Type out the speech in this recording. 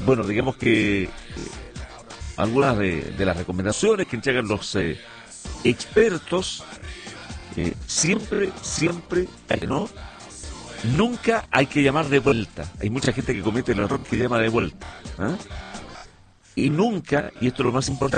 bueno, digamos que algunas de las recomendaciones que entregan los expertos, siempre, ¿no? Nunca hay que llamar de vuelta. Hay mucha gente que comete el error que llama de vuelta. ¿Ah? Y nunca, y esto es lo más importante,